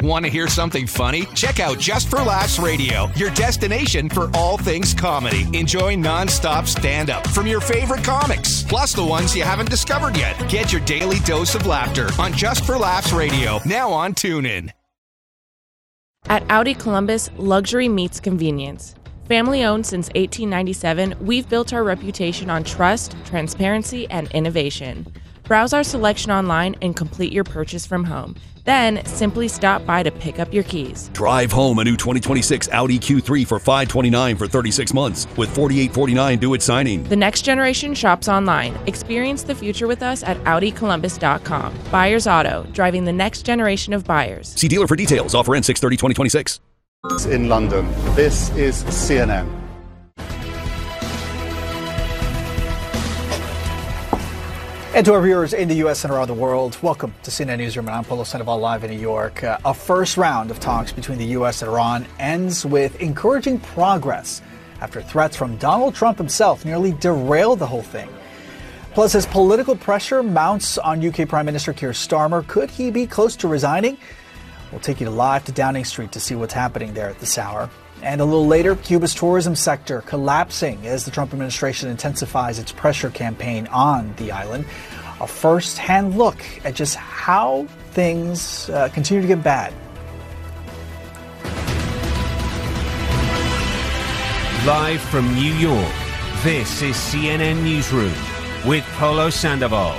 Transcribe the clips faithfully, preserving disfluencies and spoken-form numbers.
Want to hear something funny? Check out Just for Laughs Radio, your destination for all things comedy. Enjoy non-stop stand-up from your favorite comics, plus the ones you haven't discovered yet. Get your daily dose of laughter on Just for Laughs Radio, now on TuneIn. At Audi Columbus, luxury meets convenience. Family owned since eighteen ninety-seven, we've built our reputation on trust, transparency, and innovation. Browse our selection online and complete your purchase from home. Then, simply stop by to pick up your keys. Drive home a new twenty twenty-six Audi Q three for five hundred twenty-nine dollars for thirty-six months with forty-eight forty-nine due at signing. The next generation shops online. Experience the future with us at Audi Columbus dot com. Buyers Auto, driving the next generation of buyers. See dealer for details. Offer ends six thirty twenty twenty-six. In London, this is C N N. And to our viewers in the U S and around the world, welcome to C N N Newsroom. I'm Polo Sandoval live in New York. Uh, a first round of talks between the U S and Iran ends with encouraging progress after threats from Donald Trump himself nearly derailed the whole thing. Plus, as political pressure mounts on U K Prime Minister Keir Starmer, could he be close to resigning? We'll take you live to Downing Street to see what's happening there at this hour. And a little later, Cuba's tourism sector collapsing as the Trump administration intensifies its pressure campaign on the island. A first-hand look at just how things uh, continue to get bad. Live from New York, this is C N N Newsroom with Polo Sandoval.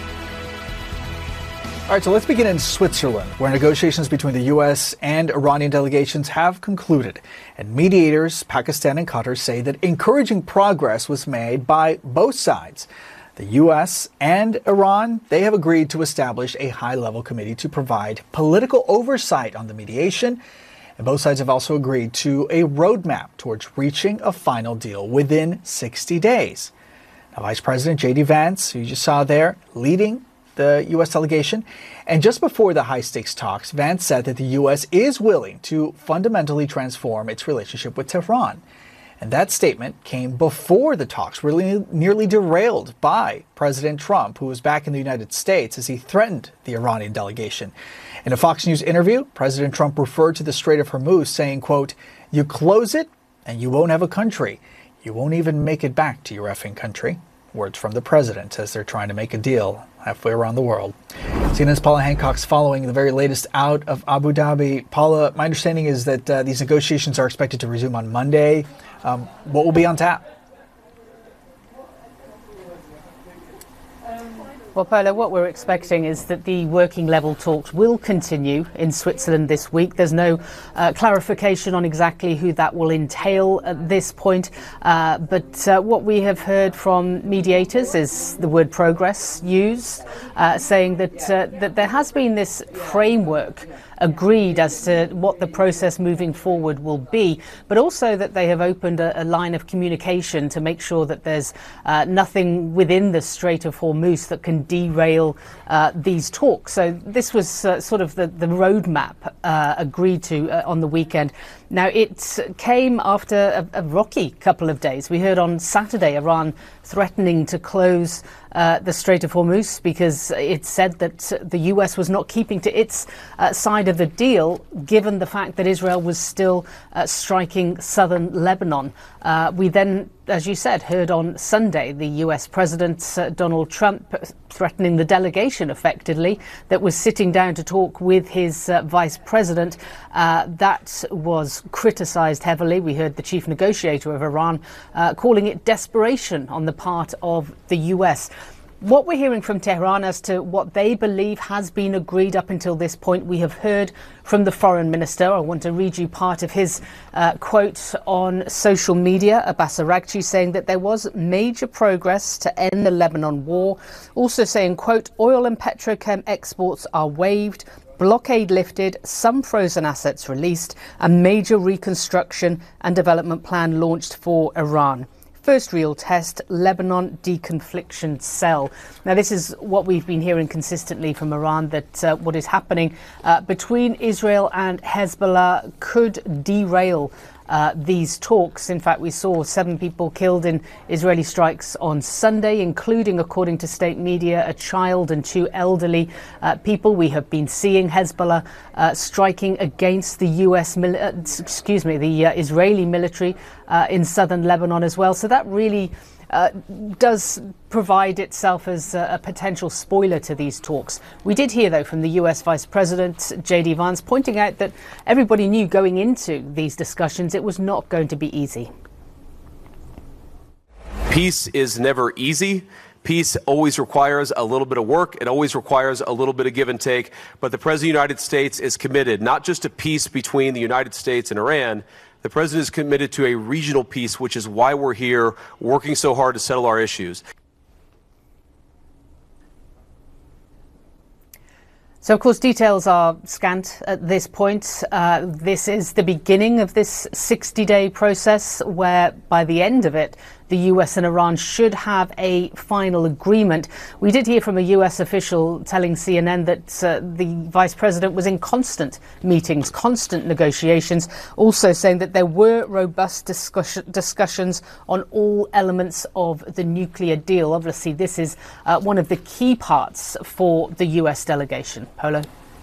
All right, so let's begin in Switzerland, where negotiations between the U S and Iranian delegations have concluded. And mediators, Pakistan and Qatar, say that encouraging progress was made by both sides. The U S and Iran, they have agreed to establish a high-level committee to provide political oversight on the mediation. And both sides have also agreed to a roadmap towards reaching a final deal within sixty days. Now, Vice President J D Vance, who you just saw there, leading the U S delegation. And just before the high-stakes talks, Vance said that the U S is willing to fundamentally transform its relationship with Tehran. And that statement came before the talks really nearly derailed by President Trump, who was back in the United States as he threatened the Iranian delegation. In a Fox News interview, President Trump referred to the Strait of Hormuz, saying, quote, "You close it and you won't have a country. You won't even make it back to your effing country." Words from the president as they're trying to make a deal halfway around the world. C N N's Paula Hancock's following the very latest out of Abu Dhabi. Paula, my understanding is that uh, these negotiations are expected to resume on Monday. Um, what will be on tap? Well, Paula, what we're expecting is that the working level talks will continue in Switzerland this week. There's no uh, clarification on exactly who that will entail at this point. Uh, but uh, what we have heard from mediators is the word progress used, uh, saying that, uh, that there has been this framework agreed as to what the process moving forward will be, but also that they have opened a, a line of communication to make sure that there's uh, nothing within the Strait of Hormuz that can derail uh, these talks. So this was uh, sort of the, the roadmap uh, agreed to uh, on the weekend. Now, it came after a, a rocky couple of days. We heard on Saturday Iran threatening to close uh, the Strait of Hormuz because it said that the U S was not keeping to its uh, side of the deal, given the fact that Israel was still uh, striking southern Lebanon. Uh, we then, as you said, heard on Sunday the U S President uh, Donald Trump threatening the delegation, effectively, that was sitting down to talk with his uh, vice president. Uh, that was criticised heavily. We heard the chief negotiator of Iran uh, calling it desperation on the part of the U S. What we're hearing from Tehran as to what they believe has been agreed up until this point, we have heard from the foreign minister. I want to read you part of his uh, quote on social media, Abbas Araghchi, saying that there was major progress to end the Lebanon war. Also saying, quote, oil and petrochem exports are waived, blockade lifted, some frozen assets released, a major reconstruction and development plan launched for Iran. First real test, Lebanon deconfliction cell. Now, this is what we've been hearing consistently from Iran, that uh, what is happening uh, between Israel and Hezbollah could derail uh, these talks. In fact, we saw seven people killed in Israeli strikes on Sunday, including, according to state media, a child and two elderly uh, people. We have been seeing Hezbollah uh, striking against the U S, mil- uh, excuse me, the uh, Israeli military uh, in southern Lebanon as well. So that really Uh, does provide itself as a, a potential spoiler to these talks. We did hear, though, from the U S Vice President, J D Vance, pointing out that everybody knew going into these discussions it was not going to be easy. Peace is never easy. Peace always requires a little bit of work. It always requires a little bit of give and take. But the President of the United States is committed not just to peace between the United States and Iran. The President is committed to a regional peace, which is why we're here working so hard to settle our issues. So, of course, details are scant at this point. Uh, this is the beginning of this sixty-day process where, by the end of it, the U S and Iran should have a final agreement. We did hear from a U S official telling C N N that uh, the Vice President was in constant meetings, constant negotiations, also saying that there were robust discussion, discussions on all elements of the nuclear deal. Obviously, this is uh, one of the key parts for the U S delegation. Polo?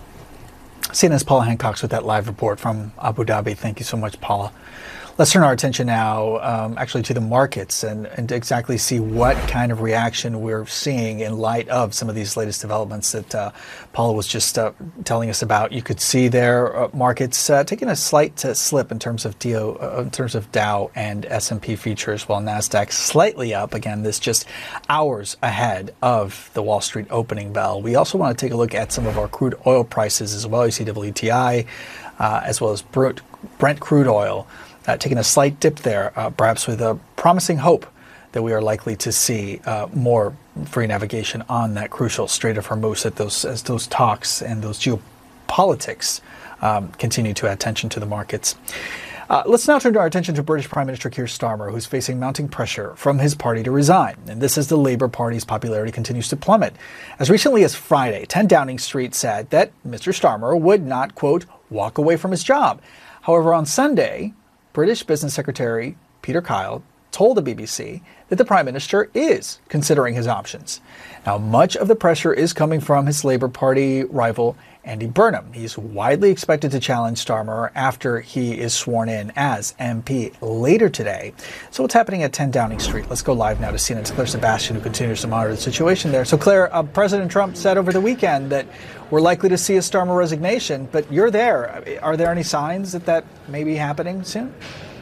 C N N's Paula Hancock with that live report from Abu Dhabi. Thank you so much, Paula. Let's turn our attention now um, actually to the markets and, and to exactly see what kind of reaction we're seeing in light of some of these latest developments that uh, Paula was just uh, telling us about. You could see their uh, markets uh, taking a slight uh, slip in terms of D O, uh, in terms of Dow and S and P futures, while NASDAQ slightly up. Again, this just hours ahead of the Wall Street opening bell. We also want to take a look at some of our crude oil prices as well. You see W T I uh, as well as Brent, Brent crude oil. Uh, taking a slight dip there, uh, perhaps with a promising hope that we are likely to see uh, more free navigation on that crucial Strait of Hormuz at those, as those talks and those geopolitics um, continue to add tension to the markets. Uh, let's now turn our attention to British Prime Minister Keir Starmer, who's facing mounting pressure from his party to resign. And this as the Labour Party's popularity continues to plummet. As recently as Friday, ten Downing Street said that Mister Starmer would not, quote, walk away from his job. However, on Sunday, British Business Secretary Peter Kyle told the B B C that the Prime Minister is considering his options. Now, much of the pressure is coming from his Labour Party rival, Andy Burnham. He's widely expected to challenge Starmer after he is sworn in as M P later today. So what's happening at ten Downing Street? Let's go live now to C N N's Claire Sebastian, who continues to monitor the situation there. So, Claire, uh, President Trump said over the weekend that we're likely to see a Starmer resignation, but you're there. Are there any signs that that may be happening soon?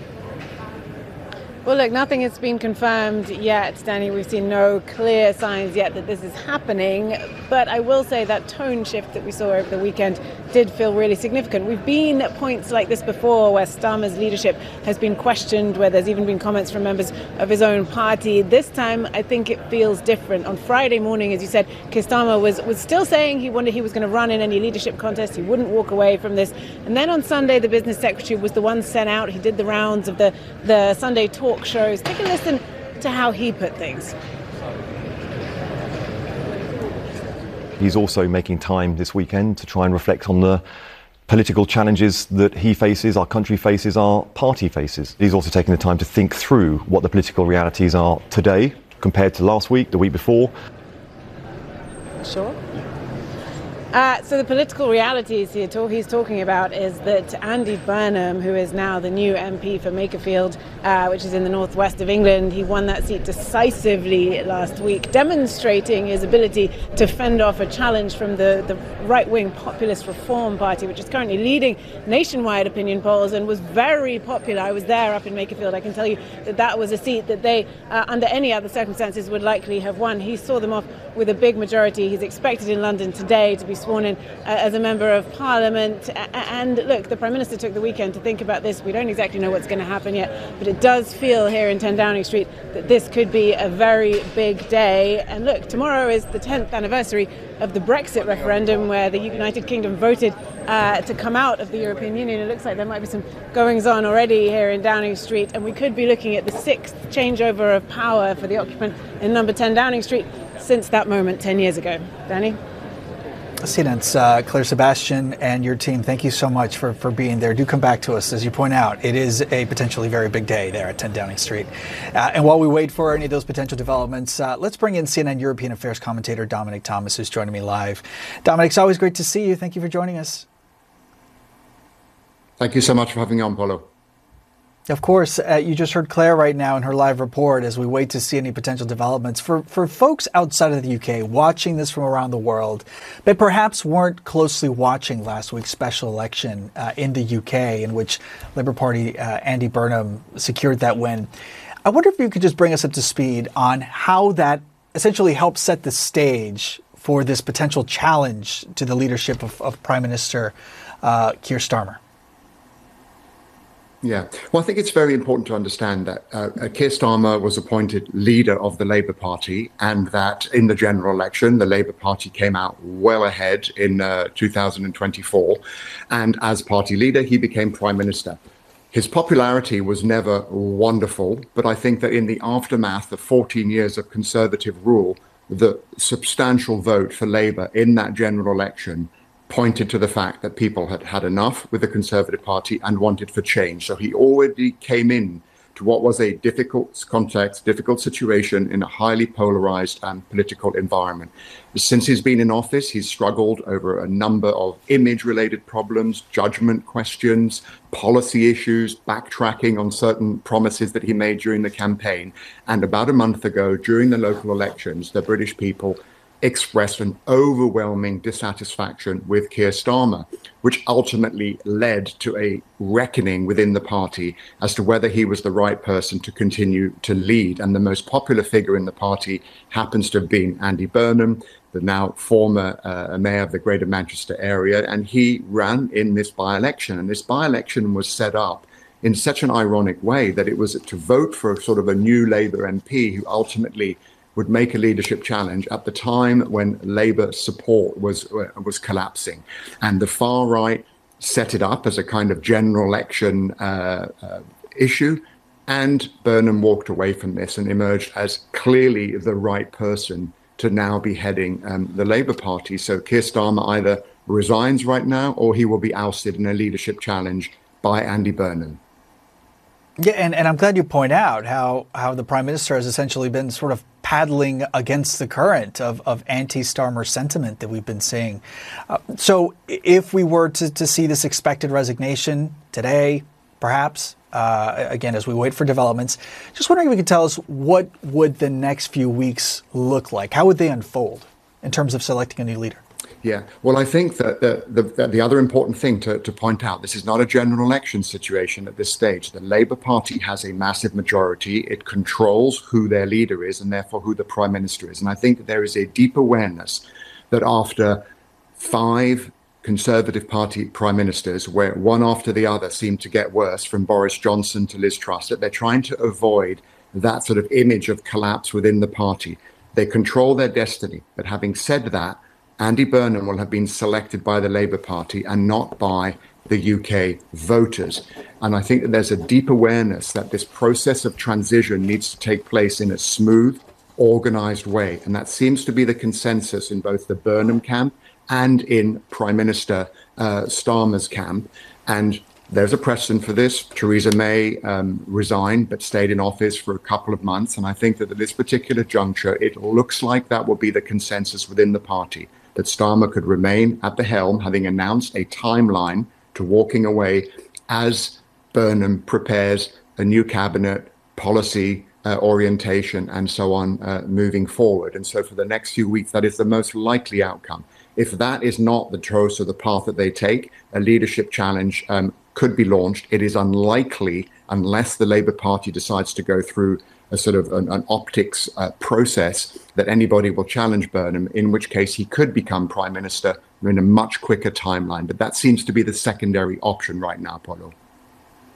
Well, look, nothing has been confirmed yet, Danny. We've seen no clear signs yet that this is happening. But I will say that tone shift that we saw over the weekend did feel really significant. We've been at points like this before where Starmer's leadership has been questioned, where there's even been comments from members of his own party. This time, I think it feels different. On Friday morning, as you said, Keir Starmer was, was still saying he wanted he was going to run in any leadership contest. He wouldn't walk away from this. And then on Sunday, the business secretary was the one sent out. He did the rounds of the, the Sunday talk shows. Take a listen to how he put things. He's also making time this weekend to try and reflect on the political challenges that he faces, our country faces, our party faces. He's also taking the time to think through what the political realities are today compared to last week, the week before. Sure. Uh, so the political realities he talk, he's talking about is that Andy Burnham, who is now the new M P for Makerfield, uh, which is in the northwest of England, he won that seat decisively last week, demonstrating his ability to fend off a challenge from the, the right-wing Populist Reform Party, which is currently leading nationwide opinion polls and was very popular. I was there up in Makerfield. I can tell you that that was a seat that they, uh, under any other circumstances, would likely have won. He saw them off with a big majority. He's expected in London today to be sworn in uh, as a member of Parliament. And look, the Prime Minister took the weekend to think about this. We don't exactly know what's going to happen yet, but it does feel here in ten Downing Street that this could be a very big day. And look, tomorrow is the tenth anniversary of the Brexit referendum, where the United Kingdom voted uh, to come out of the European Union. It looks like there might be some goings on already here in Downing Street, and we could be looking at the sixth changeover of power for the occupant in number ten Downing Street since that moment ten years ago. Danny? C N N's uh, Claire Sebastian and your team, thank you so much for, for being there. Do come back to us. As you point out, it is a potentially very big day there at ten Downing Street. Uh, and while we wait for any of those potential developments, uh, let's bring in C N N European Affairs commentator Dominic Thomas, who's joining me live. Dominic, it's always great to see you. Thank you for joining us. Thank you so much for having me on, Paulo. Of course, uh, you just heard Claire right now in her live report as we wait to see any potential developments. For for folks outside of the U K watching this from around the world, but perhaps weren't closely watching last week's special election uh, in the U K, in which Labour Party uh, Andy Burnham secured that win, I wonder if you could just bring us up to speed on how that essentially helped set the stage for this potential challenge to the leadership of, of Prime Minister uh, Keir Starmer. Yeah, well, I think it's very important to understand that uh, Keir Starmer was appointed leader of the Labour Party, and that in the general election, the Labour Party came out well ahead in uh, two thousand twenty-four. And as party leader, he became Prime Minister. His popularity was never wonderful, but I think that in the aftermath of fourteen years of Conservative rule, the substantial vote for Labour in that general election pointed to the fact that people had had enough with the Conservative Party and wanted for change. So he already came in to what was a difficult context, difficult situation in a highly polarized and political environment. Since he's been in office, he's struggled over a number of image-related problems, judgment questions, policy issues, backtracking on certain promises that he made during the campaign. And about a month ago, during the local elections, the British people expressed an overwhelming dissatisfaction with Keir Starmer, which ultimately led to a reckoning within the party as to whether he was the right person to continue to lead. And the most popular figure in the party happens to have been Andy Burnham, the now former uh, mayor of the Greater Manchester area, and he ran in this by-election. And this by-election was set up in such an ironic way that it was to vote for sort of a new Labour M P who ultimately would make a leadership challenge at the time when Labour support was uh, was collapsing. And the far right set it up as a kind of general election uh, uh, issue. And Burnham walked away from this and emerged as clearly the right person to now be heading um, the Labour Party. So Keir Starmer either resigns right now or he will be ousted in a leadership challenge by Andy Burnham. Yeah, and, and I'm glad you point out how, how the Prime Minister has essentially been sort of paddling against the current of, of anti-Starmer sentiment that we've been seeing. Uh, so if we were to, to see this expected resignation today, perhaps, uh, again, as we wait for developments, just wondering if you could tell us what would the next few weeks look like? How would they unfold in terms of selecting a new leader? Yeah, well, I think that the, the, the other important thing to, to point out, this is not a general election situation at this stage. The Labour Party has a massive majority. It controls who their leader is and therefore who the Prime Minister is. And I think that there is a deep awareness that after five Conservative Party Prime Ministers, where one after the other seemed to get worse, from Boris Johnson to Liz Truss, that they're trying to avoid that sort of image of collapse within the party. They control their destiny. But having said that, Andy Burnham will have been selected by the Labour Party and not by the U K voters. And I think that there's a deep awareness that this process of transition needs to take place in a smooth, organised way. And that seems to be the consensus in both the Burnham camp and in Prime Minister uh, Starmer's camp. And there's a precedent for this. Theresa May um, resigned but stayed in office for a couple of months. And I think that at this particular juncture, it looks like that will be the consensus within the party, that Starmer could remain at the helm, having announced a timeline to walking away as Burnham prepares a new cabinet, policy uh, orientation, and so on, uh, moving forward. And so for the next few weeks, that is the most likely outcome. If that is not the choice or the path that they take, a leadership challenge um, could be launched. It is unlikely, unless the Labour Party decides to go through a sort of an, an optics uh, process, that anybody will challenge Burnham, in which case he could become Prime Minister in a much quicker timeline. But that seems to be the secondary option right now, Paulo.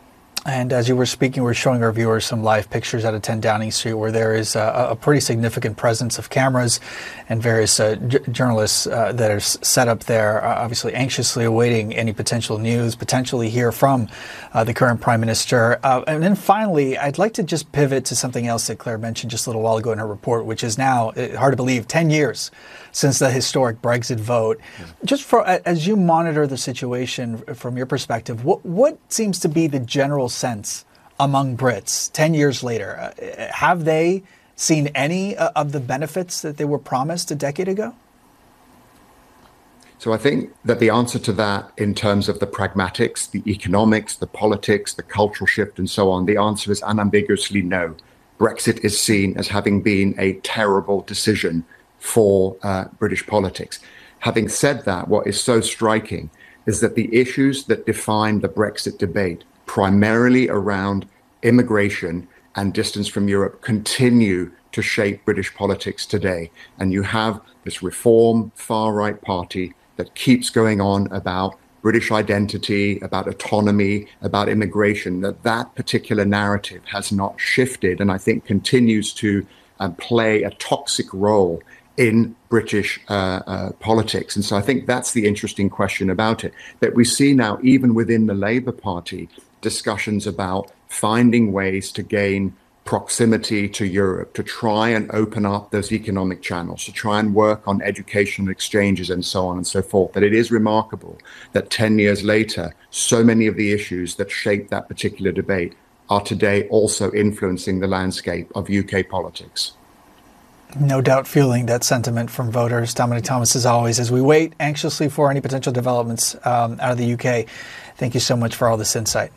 And as you were speaking, we're showing our viewers some live pictures out of ten Downing Street, where there is a, a pretty significant presence of cameras and various uh, j- journalists uh, that are s- set up there, uh, obviously anxiously awaiting any potential news, potentially hear from uh, the current Prime Minister. Uh, and then finally, I'd like to just pivot to something else that Claire mentioned just a little while ago in her report, which is now, uh, hard to believe, ten years since the historic Brexit vote. Yeah. Just for as you monitor the situation from your perspective, what what seems to be the general sense among Brits ten years later? Uh, have they seen any uh, of the benefits that they were promised a decade ago? So I think that the answer to that, in terms of the pragmatics, the economics, the politics, the cultural shift and so on, the answer is unambiguously no. Brexit is seen as having been a terrible decision for uh, British politics. Having said that, what is so striking is that the issues that define the Brexit debate, primarily around immigration and distance from Europe, continue to shape British politics today. And you have this reform far-right party that keeps going on about British identity, about autonomy, about immigration, that that particular narrative has not shifted and I think continues to uh, play a toxic role in British uh, uh, politics. And so I think that's the interesting question about it, that we see now, even within the Labour Party, discussions about finding ways to gain proximity to Europe, to try and open up those economic channels, to try and work on educational exchanges and so on and so forth. That it is remarkable that ten years later, so many of the issues that shape that particular debate are today also influencing the landscape of U K politics. No doubt feeling that sentiment from voters. Dominic Thomas, as always, as we wait anxiously for any potential developments um, out of the U K. Thank you so much for all this insight.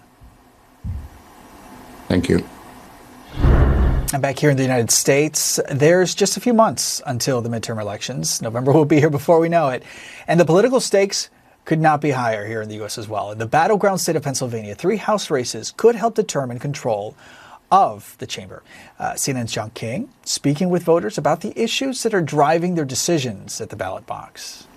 Thank you. And back here in the United States, there's just a few months until the midterm elections. November will be here before we know it. And the political stakes could not be higher here in the U S as well. In the battleground state of Pennsylvania, three House races could help determine control of the chamber. Uh, C N N's John King speaking with voters about the issues that are driving their decisions at the ballot box.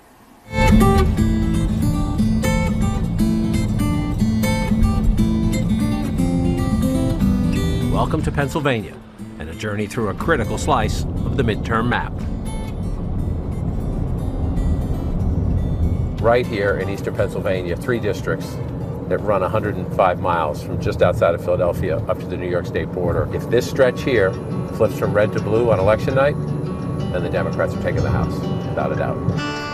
Welcome to Pennsylvania and a journey through a critical slice of the midterm map. Right here in eastern Pennsylvania, three districts that run one hundred five miles from just outside of Philadelphia up to the New York state border. If this stretch here flips from red to blue on election night, then the Democrats are taking the House, without a doubt.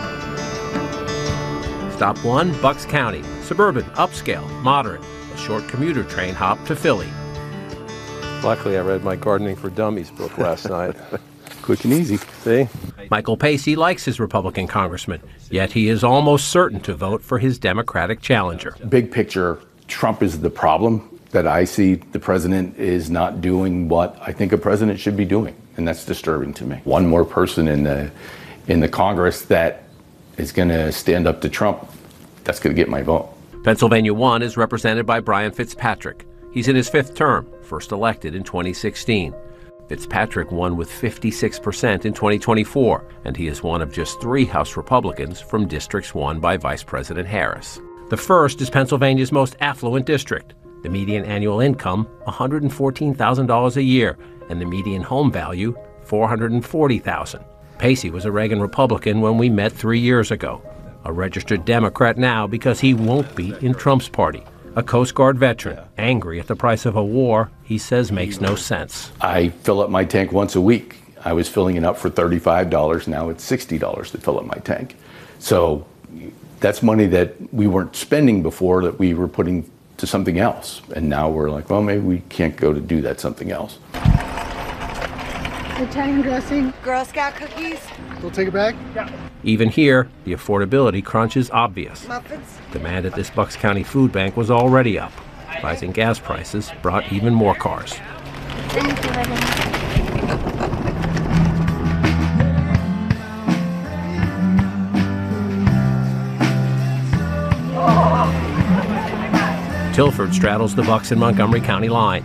Stop one, Bucks County. Suburban, upscale, moderate. A short commuter train hop to Philly. Luckily, I read my Gardening for Dummies book last night. Quick and easy. See? Michael Pacey likes his Republican congressman, yet he is almost certain to vote for his Democratic challenger. Big picture, Trump is the problem that I see. The president is not doing what I think a president should be doing, and that's disturbing to me. One more person in the in the Congress that is going to stand up to Trump, that's going to get my vote. Pennsylvania one is represented by Brian Fitzpatrick. He's in his fifth term, first elected in twenty sixteen. Fitzpatrick won with fifty-six percent in twenty twenty-four, and he is one of just three House Republicans from districts won by Vice President Harris. The first is Pennsylvania's most affluent district. The median annual income, one hundred fourteen thousand dollars a year, and the median home value, four hundred forty thousand dollars. Pacey was a Reagan Republican when we met three years ago. A registered Democrat now because he won't be in Trump's party. A Coast Guard veteran, angry at the price of a war he says makes no sense. I fill up my tank once a week. I was filling it up for thirty-five dollars. Now it's sixty dollars to fill up my tank. So that's money that we weren't spending before that we were putting to something else. And now we're like, well, maybe we can't go to do that something else. Italian dressing. Girl Scout cookies. We'll take it back? Yeah. Even here, the affordability crunch is obvious. Muffins. Demand at this Bucks County food bank was already up. Rising gas prices brought even more cars. Thank you. Tilford straddles the Bucks and Montgomery County lines.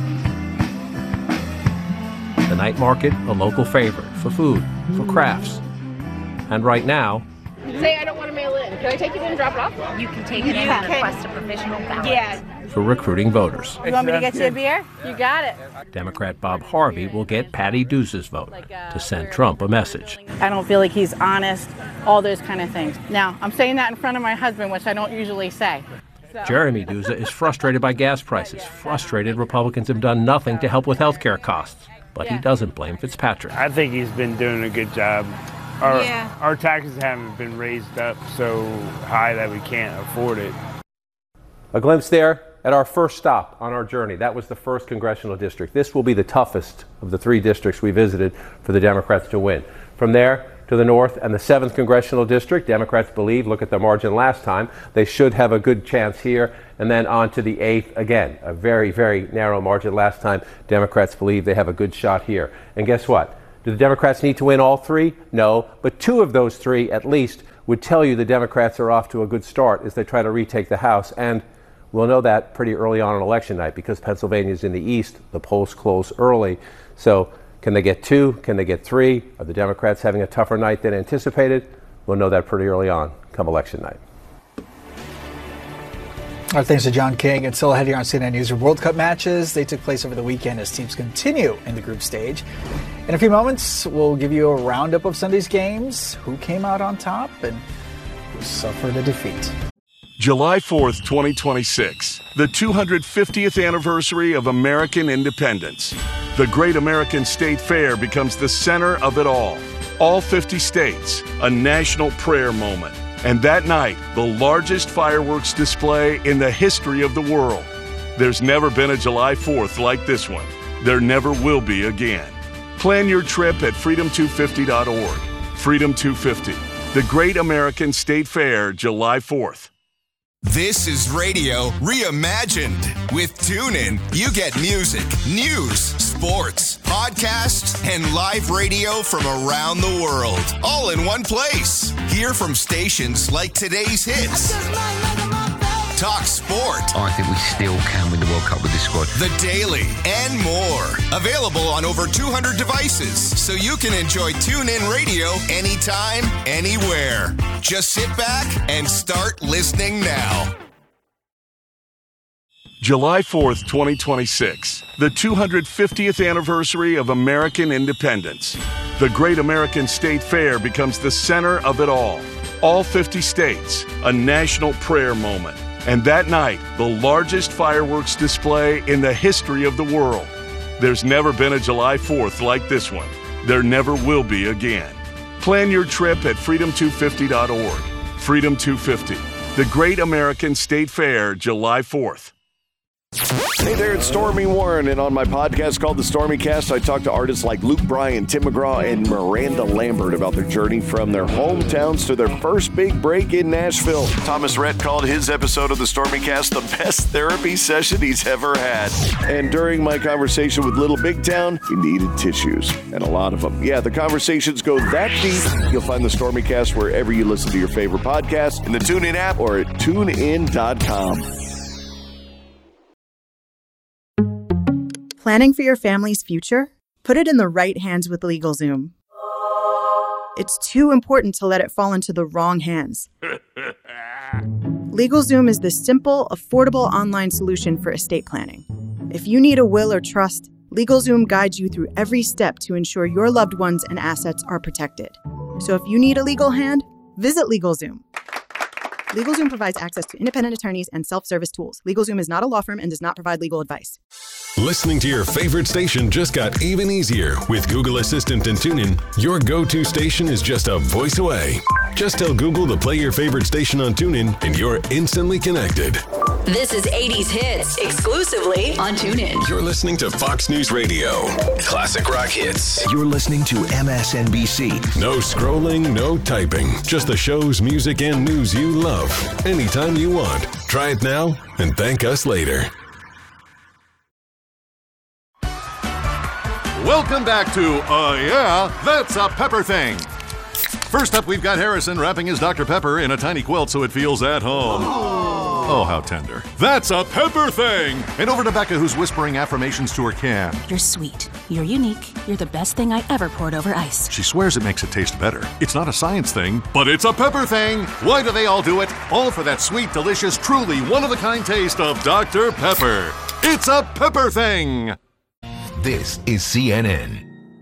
The night market, a local favorite for food, for crafts. And right now, Say I don't want to mail in. Can I take it in and drop it off? You can take it in and request a provisional ballot. Yeah. For recruiting voters. You want me to get you a beer? You got it. Democrat Bob Harvey will get Patty Duce's vote to send Trump a message. I don't feel like he's honest, all those kind of things. Now, I'm saying that in front of my husband, which I don't usually say. So. Jeremy Duza is frustrated by gas prices, frustrated Republicans have done nothing to help with health care costs. But he doesn't blame Fitzpatrick. I think he's been doing a good job. Our, yeah. our taxes haven't been raised up so high that we can't afford it. A glimpse there at our first stop on our journey. That was the first congressional district. This will be the toughest of the three districts we visited for the Democrats to win. From there to the north and the seventh congressional district, Democrats believe, look at the margin last time, they should have a good chance here. And then on to the eighth again, a very, very narrow margin last time. Democrats believe they have a good shot here. And guess what? Do the Democrats need to win all three? No, but two of those three at least would tell you the Democrats are off to a good start as they try to retake the House. And we'll know that pretty early on on election night because Pennsylvania is in the east. The polls close early. So can they get two? Can they get three? Are the Democrats having a tougher night than anticipated? We'll know that pretty early on come election night. Our thanks to John King. And still ahead here on C N N News, World Cup matches. They took place over the weekend as teams continue in the group stage. In a few moments, we'll give you a roundup of Sunday's games, who came out on top, and who suffered a defeat. July fourth, twenty twenty-six, the two hundred fiftieth anniversary of American independence. The Great American State Fair becomes the center of it all. All fifty states, a national prayer moment. And that night, the largest fireworks display in the history of the world. There's never been a July fourth like this one. There never will be again. Plan your trip at freedom two fifty dot org. Freedom two fifty, the Great American State Fair, July fourth. This is radio reimagined. With TuneIn, you get music, news, sports, podcasts, and live radio from around the world, all in one place. Hear from stations like Today's Hits, Talk Sport. I think we still can win the World Cup with this squad. The Daily, and more. Available on over two hundred devices, so you can enjoy TuneIn Radio anytime, anywhere. Just sit back and start listening now. July fourth, twenty twenty-six, the two hundred fiftieth anniversary of American independence. The Great American State Fair becomes the center of it all. All fifty states, a national prayer moment. And that night, the largest fireworks display in the history of the world. There's never been a July fourth like this one. There never will be again. Plan your trip at freedom two fifty dot org. Freedom two fifty, the Great American State Fair, July fourth. Hey there, it's Stormy Warren, and on my podcast called The Stormy Cast, I talk to artists like Luke Bryan, Tim McGraw, and Miranda Lambert about their journey from their hometowns to their first big break in Nashville. Thomas Rhett called his episode of The Stormy Cast the best therapy session he's ever had. And during my conversation with Little Big Town, he needed tissues, and a lot of them. Yeah, the conversations go that deep. You'll find The Stormy Cast wherever you listen to your favorite podcast, in the TuneIn app, or at tune in dot com. Planning for your family's future? Put it in the right hands with LegalZoom. It's too important to let it fall into the wrong hands. LegalZoom is the simple, affordable online solution for estate planning. If you need a will or trust, LegalZoom guides you through every step to ensure your loved ones and assets are protected. So if you need a legal hand, visit LegalZoom. LegalZoom provides access to independent attorneys and self-service tools. LegalZoom is not a law firm and does not provide legal advice. Listening to your favorite station just got even easier. With Google Assistant and TuneIn, your go-to station is just a voice away. Just tell Google to play your favorite station on TuneIn, and you're instantly connected. This is eighties Hits, exclusively on TuneIn. You're listening to Fox News Radio. Classic rock hits. You're listening to M S N B C. No scrolling, no typing. Just the shows, music, and news you love. Anytime you want. Try it now and thank us later. Welcome back to Uh Yeah, That's a Pepper Thing. First up, we've got Harrison wrapping his Doctor Pepper in a tiny quilt so it feels at home. Oh, how tender. That's a pepper thing! And over to Becca, who's whispering affirmations to her can. You're sweet. You're unique. You're the best thing I ever poured over ice. She swears it makes it taste better. It's not a science thing, but it's a pepper thing! Why do they all do it? All for that sweet, delicious, truly one-of-a-kind taste of Doctor Pepper. It's a pepper thing! This is C N N.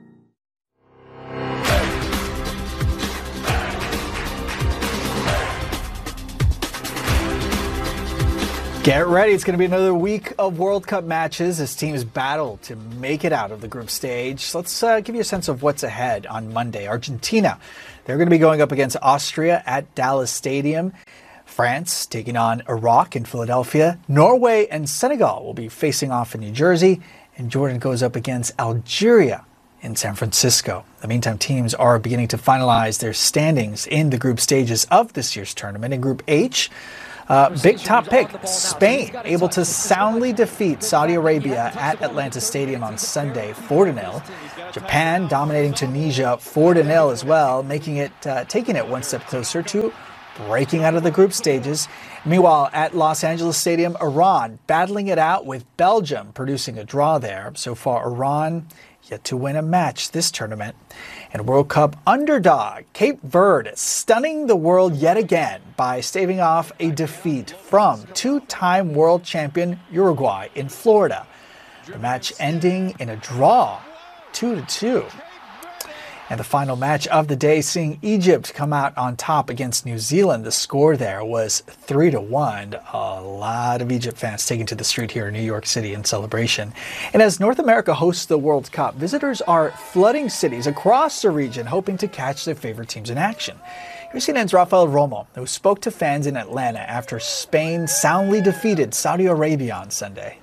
Get ready. It's going to be another week of World Cup matches as teams battle to make it out of the group stage. Let's uh, give you a sense of what's ahead on Monday. Argentina, they're going to be going up against Austria at Dallas Stadium. France taking on Iraq in Philadelphia. Norway and Senegal will be facing off in New Jersey. And Jordan goes up against Algeria in San Francisco. In the meantime, teams are beginning to finalize their standings in the group stages of this year's tournament. In Group H, Uh, big top pick, Spain, able to soundly defeat Saudi Arabia at Atlanta Stadium on Sunday, four to nil. Japan dominating Tunisia four to nil as well, making it, uh, taking it one step closer to breaking out of the group stages. Meanwhile, at Los Angeles Stadium, Iran battling it out with Belgium, producing a draw there. So far, Iran yet to win a match this tournament. And World Cup underdog, Cape Verde, stunning the world yet again by staving off a defeat from two-time world champion Uruguay in Florida. The match ending in a draw, two to two. And the final match of the day, seeing Egypt come out on top against New Zealand. The score there was three to one. A lot of Egypt fans taking to the street here in New York City in celebration. And as North America hosts the World Cup, visitors are flooding cities across the region, hoping to catch their favorite teams in action. Here's C N N's Rafael Romo, who spoke to fans in Atlanta after Spain soundly defeated Saudi Arabia on Sunday.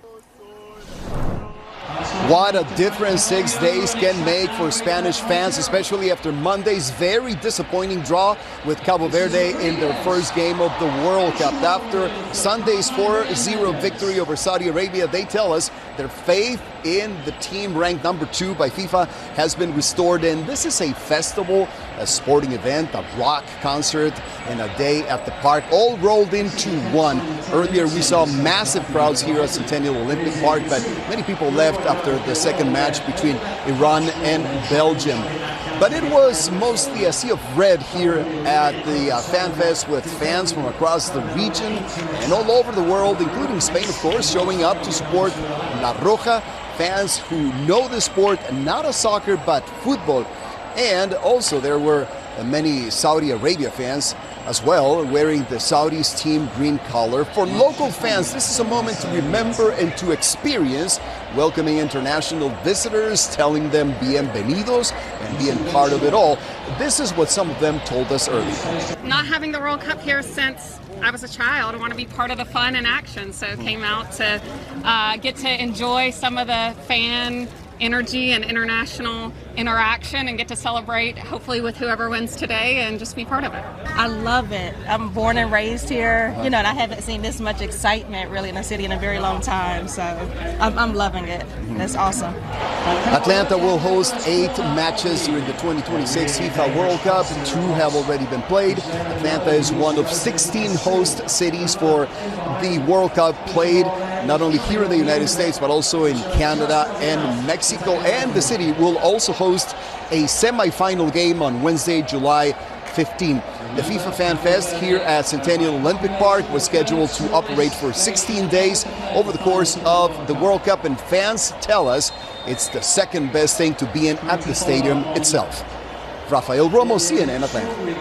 What a difference six days can make for Spanish fans, especially after Monday's very disappointing draw with Cabo Verde in their first game of the World Cup. After Sunday's four zero victory over Saudi Arabia, they tell us their faith in the team ranked number two by FIFA has been restored. And this is a festival, a sporting event, a rock concert, and a day at the park, all rolled into one. Earlier, we saw massive crowds here at Centennial Olympic Park, but many people left after the second match between Iran and Belgium. But it was mostly a sea of red here at the uh, Fan Fest, with fans from across the region and all over the world, including Spain, of course, showing up to support La Roja. Fans who know the sport, not a soccer, but football. And also there were many Saudi Arabia fans as well, wearing the Saudis team green color. For local fans, this is a moment to remember and to experience, welcoming international visitors, telling them bienvenidos and being part of it all. This is what some of them told us earlier. Not having the World Cup here since I was a child, I want to be part of the fun and action, so came out to uh, get to enjoy some of the fan energy and international interaction and get to celebrate, hopefully with whoever wins today, and just be part of it. I love it. I'm born and raised here, you know, and I haven't seen this much excitement really in the city in a very long time, so I'm, I'm loving it. It's awesome. Atlanta will host eight matches during the twenty twenty-six FIFA World Cup. Two have already been played. Atlanta is one of sixteen host cities for the World Cup, played not only here in the United States, but also in Canada and Mexico. And the city will also host a semi-final game on Wednesday, July fifteenth. The FIFA Fan Fest here at Centennial Olympic Park was scheduled to operate for sixteen days over the course of the World Cup, and fans tell us it's the second best thing to be in at the stadium itself. Rafael Romo, C N N Atlanta.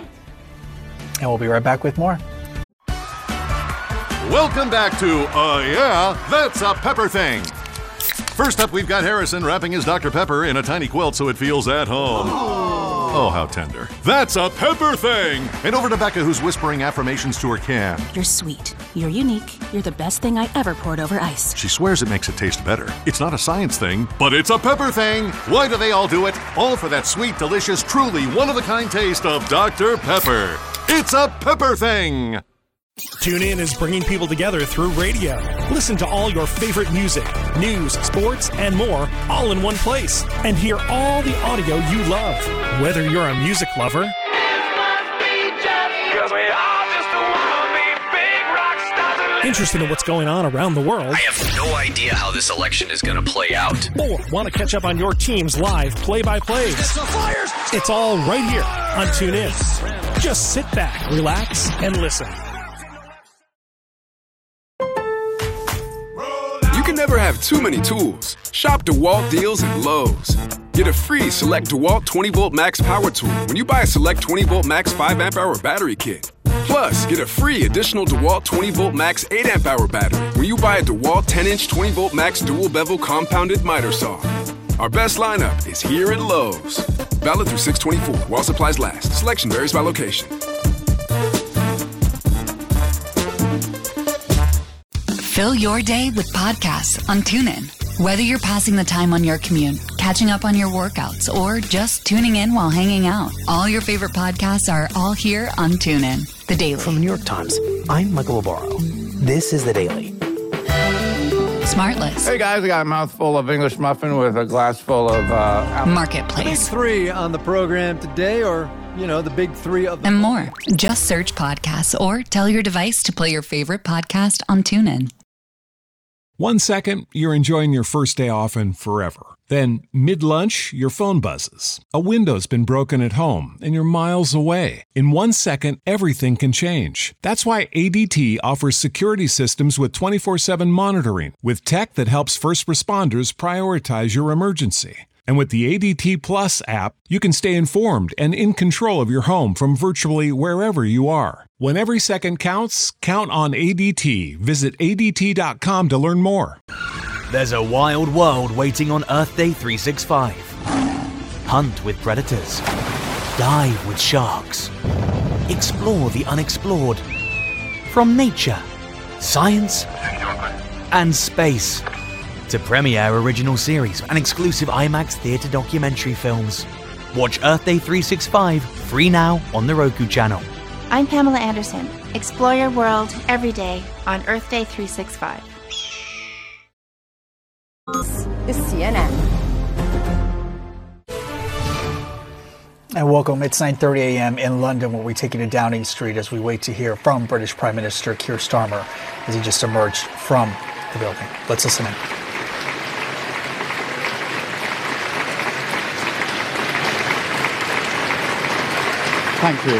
And we'll be right back with more. Welcome back to Uh Yeah, That's a Pepper Thing. First up, we've got Harrison wrapping his Doctor Pepper in a tiny quilt so it feels at home. Oh, how tender. That's a pepper thing! And over to Becca, who's whispering affirmations to her can. You're sweet. You're unique. You're the best thing I ever poured over ice. She swears it makes it taste better. It's not a science thing, but it's a pepper thing! Why do they all do it? All for that sweet, delicious, truly one-of-a-kind taste of Doctor Pepper. It's a pepper thing! TuneIn is bringing people together through radio. Listen to all your favorite music, news, sports, and more, all in one place. And hear all the audio you love. Whether you're a music lover, interested in what's going on around the world, I have no idea how this election is going to play out, or want to catch up on your team's live play-by-plays, it's all right here on TuneIn. Just sit back, relax, and listen. You can never have too many tools. Shop DeWalt deals at Lowe's. Get a free Select DeWalt twenty volt Max Power Tool when you buy a Select twenty volt Max five amp hour battery kit. Plus, get a free additional DeWalt twenty volt Max eight amp hour battery when you buy a DeWalt ten inch twenty volt Max dual bevel compounded miter saw. Our best lineup is here at Lowe's. Valid through six twenty-four while supplies last. Selection varies by location. Fill your day with podcasts on TuneIn. Whether you're passing the time on your commute, catching up on your workouts, or just tuning in while hanging out, all your favorite podcasts are all here on TuneIn. The Daily. From the New York Times, I'm Michael Labaro. This is The Daily. Smartless. Hey guys, I got a mouthful of English muffin with a glass full of uh, apple. Marketplace. The big three on the program today, or, you know, the big three of the... And more. Just search podcasts or tell your device to play your favorite podcast on TuneIn. One second, you're enjoying your first day off and forever. Then, mid-lunch, your phone buzzes. A window's been broken at home, and you're miles away. In one second, everything can change. That's why A D T offers security systems with twenty-four seven monitoring, with tech that helps first responders prioritize your emergency. And with the A D T Plus app, you can stay informed and in control of your home from virtually wherever you are. When every second counts, count on A D T. Visit A D T dot com to learn more. There's a wild world waiting on Earth Day three sixty-five. Hunt with predators. Dive with sharks. Explore the unexplored. From nature, science, and space. To premiere original series and exclusive IMAX theater documentary films. Watch Earth Day three sixty-five free now on the Roku channel. I'm Pamela Anderson. Explore your world every day on Earth Day three sixty-five. This is C N N. And welcome. It's nine thirty a.m. in London, where we take you to Downing Street as we wait to hear from British Prime Minister Keir Starmer as he just emerged from the building. Let's listen in. Thank you.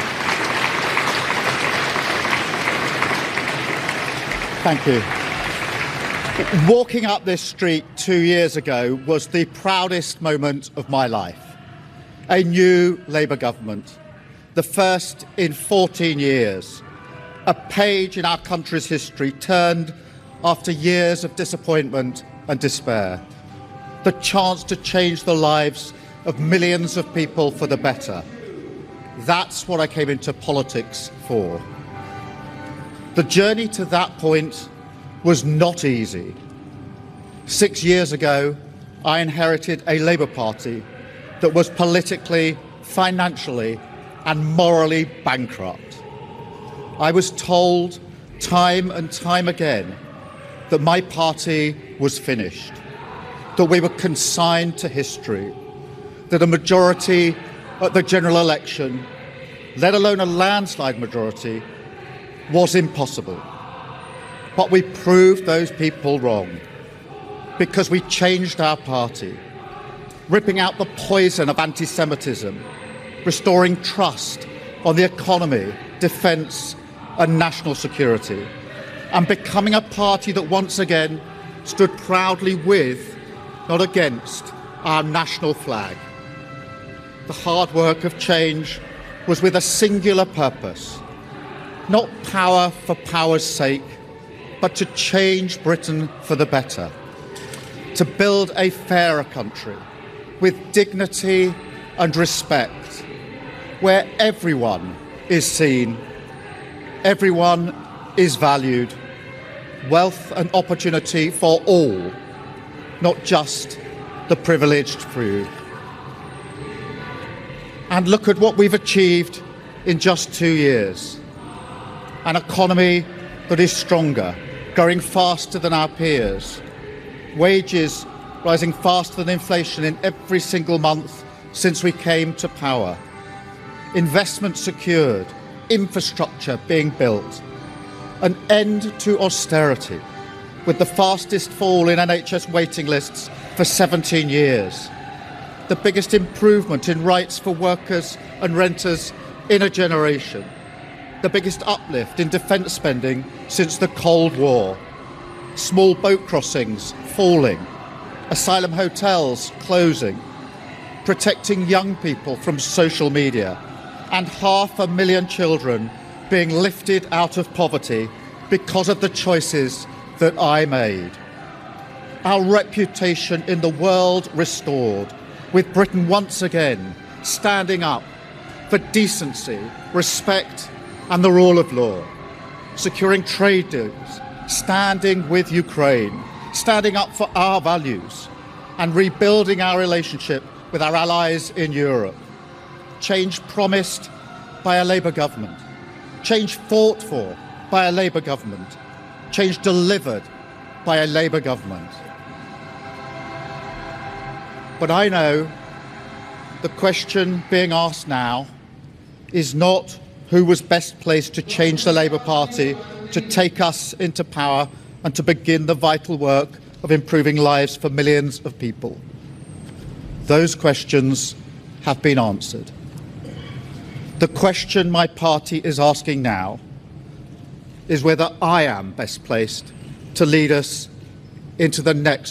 Thank you. Walking up this street two years ago was the proudest moment of my life. A new Labour government, the first in fourteen years. A page in our country's history turned after years of disappointment and despair. The chance to change the lives of millions of people for the better. That's what I came into politics for. The journey to that point was not easy. Six years ago, I inherited a Labour Party that was politically, financially, and morally bankrupt. I was told time and time again that my party was finished, that we were consigned to history, that a majority at the general election, let alone a landslide majority, was impossible. But we proved those people wrong because we changed our party, ripping out the poison of anti-Semitism, restoring trust on the economy, defence and national security, and becoming a party that once again stood proudly with, not against, our national flag. The hard work of change was with a singular purpose, not power for power's sake, but to change Britain for the better, to build a fairer country with dignity and respect, where everyone is seen, everyone is valued, wealth and opportunity for all, not just the privileged few. And look at what we've achieved in just two years. An economy that is stronger, growing faster than our peers. Wages rising faster than inflation in every single month since we came to power. Investment secured, infrastructure being built. an end to austerity, with the fastest fall in N H S waiting lists for seventeen years, the biggest improvement in rights for workers and renters in a generation, the biggest uplift in defence spending since the Cold War, small boat crossings falling, asylum hotels closing, protecting young people from social media, and half a million children being lifted out of poverty because of the choices that I made. Our reputation in the world restored, with Britain once again standing up for decency, respect, and the rule of law, securing trade deals, standing with Ukraine, standing up for our values, and rebuilding our relationship with our allies in Europe. Change promised by a Labour government, change fought for by a Labour government, change delivered by a Labour government. But I know the question being asked now is not who was best placed to change the Labour Party, to take us into power and to begin the vital work of improving lives for millions of people. Those questions have been answered. The question my party is asking now is whether I am best placed to lead us into the next